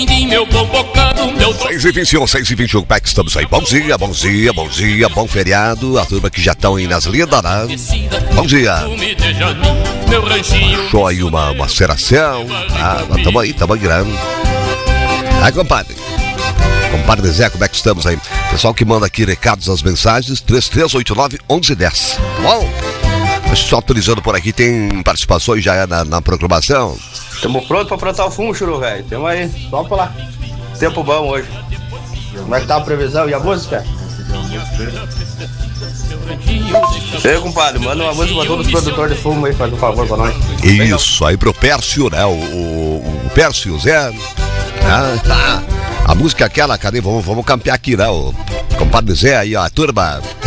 Meu bom bocado, meu 6h21, 6h21, como é que estamos aí? Bom dia, bom dia, bom dia, bom feriado. A turma que já estão aí nas lindas, né? Bom dia. Achou aí uma seração. Tamo aí grande. Aí, compadre. Compadre Zé, como é que estamos aí? Pessoal que manda aqui recados, as mensagens, 3389-1110. Bom, só atualizando por aqui, tem participações já na programação? Estamos prontos para plantar o fumo, churu, velho. Tamo aí, vamos pra lá. Tempo bom hoje. Como é que tá a previsão e a música? Ei, compadre, manda uma música pra todos os produtores de fumo aí, faz um favor pra nós. Isso, aí pro Pércio, né? O Pércio, Zé. A música aquela, cadê? Vamos campear aqui, né? O compadre Zé aí, ó, a turma.